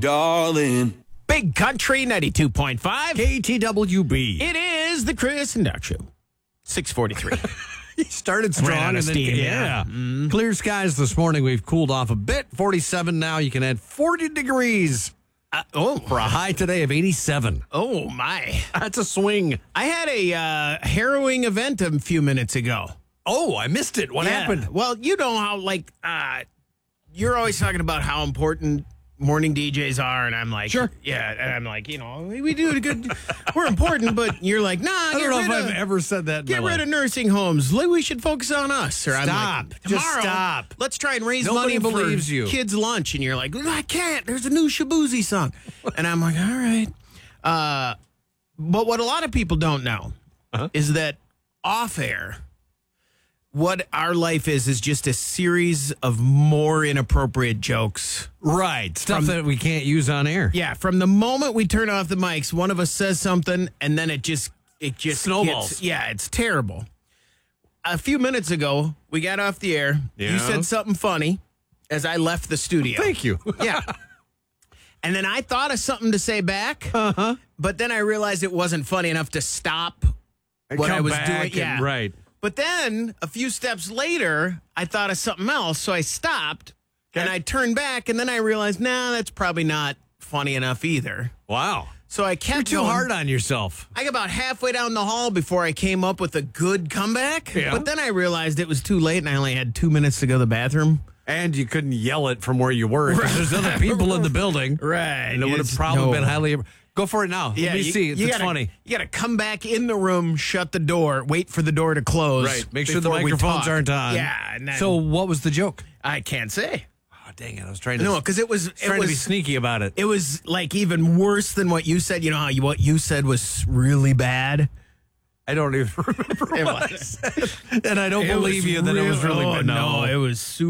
darling. Big Country 92.5. KTWB. It is the Chris and Doug Show. 643. He started strong. Ran out of and then, steam, yeah. Clear skies this morning. We've cooled off a bit. 47 now. You can add 40 degrees for a high today of 87. Oh, my. That's a swing. I had a harrowing event a few minutes ago. Oh, I missed it. What happened? Well, you know how, you're always talking about how important morning DJs are, and I'm like, Sure. Yeah, and I'm like, we do it good. We're important, but you're like, nah, I don't know if I've ever said that in Get my rid life. of nursing homes. We should focus on us. Or I'm Stop. like, Just tomorrow, stop. let's try and raise Nobody money believes for you. kids' lunch. And you're like, I can't. There's a new Shabuzi song. And I'm like, all right. But what a lot of people don't know is that off air, what our life is just a series of more inappropriate jokes. Right. Stuff that we can't use on air. Yeah, from the moment we turn off the mics, one of us says something, and then it just snowballs. It's terrible. A few minutes ago, we got off the air. Yeah. You said something funny as I left the studio. Thank you. Yeah. And then I thought of something to say back, but then I realized it wasn't funny enough to stop what I was doing. Yeah. Right. But then a few steps later, I thought of something else, so I stopped and I turned back, and then I realized, that's probably not funny enough either. Wow. So I kept You're too going. hard on yourself. I got about halfway down the hall before I came up with a good comeback. Yeah. But then I realized it was too late, and I only had 2 minutes to go to the bathroom. And you couldn't yell it from where you were because there's other people in the building. Right. And it would have probably been highly... Go for it now. Yeah, Let me see if it's funny. You got to come back in the room, shut the door, wait for the door to close. Right. Make sure the before we microphones talk. aren't on. Yeah. And then, So what was the joke? I can't say. Oh, dang it. I was trying to... No, because it was to be sneaky about it. It was like even worse than what you said. You know how what you said was really bad? I don't even remember what I said. And I don't believe you that it was really bad. No, it was super